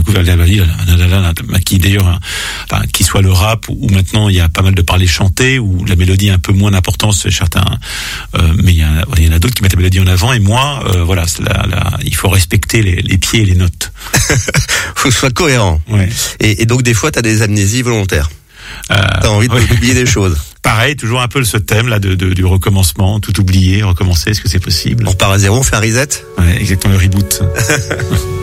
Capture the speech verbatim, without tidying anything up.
découvert la mélodie, qui d'ailleurs, enfin, qui soit le rap où maintenant il y a pas mal de parler chanter, où la mélodie a un peu moins d'importance chez certains, euh, mais il y, a, il y en a d'autres qui mettent la mélodie en avant. Et moi, euh, voilà, c'est la, la, il faut respecter les, les pieds et les notes. Faut que ce soit cohérent. Ouais. Et, et donc des fois, t'as des amnésies volontaires. Euh, T'as envie de, ouais. d'oublier des choses. Pareil, toujours un peu ce thème là de, de du recommencement, tout oublier, recommencer. Est-ce que c'est possible? On repart à zéro, on fait un reset. Ouais, exactement, le reboot.